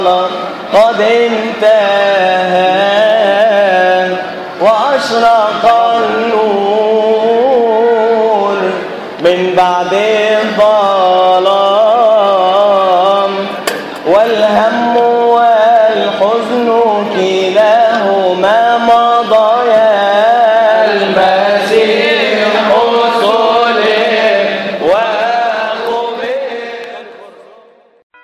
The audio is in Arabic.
قد انتهى وأشرق النور من بعد الظلام والهم والحزن